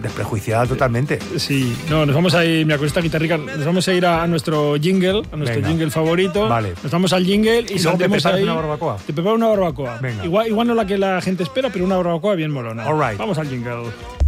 desprejuiciada totalmente. Sí, no, nos vamos a ir, me acuerdo esta guitarrica, nos vamos a ir a nuestro jingle, jingle favorito. Vale. Nos vamos al jingle y saldremos ahí. Una barbacoa. Te preparo una barbacoa. Venga. Igual no la que la gente espera, pero una barbacoa bien molona. All right. Vamos al jingle.